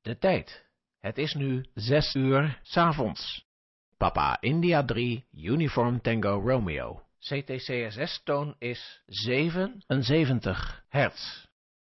De tijd. Het is nu 6 uur 's avonds. Papa India 3 Uniform Tango Romeo. CTCSS-toon is 77 hertz.